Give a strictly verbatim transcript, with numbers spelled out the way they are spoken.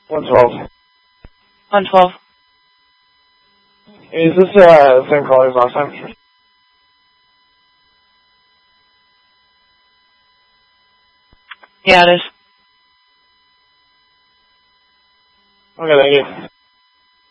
one twelve. one twelve. Is this uh, the same caller as last time? Yeah, it is. Okay, thank you.